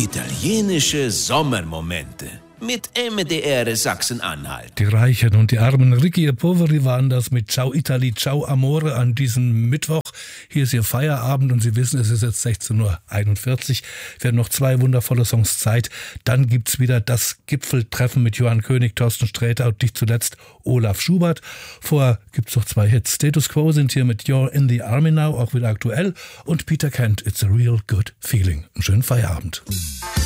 Italienische Sommermomente mit MDR Sachsen-Anhalt. Die Reichen und die Armen, Ricky e Poveri waren das mit Ciao Italy, Ciao Amore an diesem Mittwoch. Hier ist Ihr Feierabend und Sie wissen, es ist jetzt 16:41 Uhr. Wir haben noch 2 wundervolle Songs Zeit. Dann gibt's wieder das Gipfeltreffen mit Johann König, Thorsten Sträter und nicht zuletzt Olaf Schubert. Vorher gibt's noch 2 Hits. Status Quo sind hier mit You're in the Army Now, auch wieder aktuell. Und Peter Kent, It's a Real Good Feeling. Einen schönen Feierabend.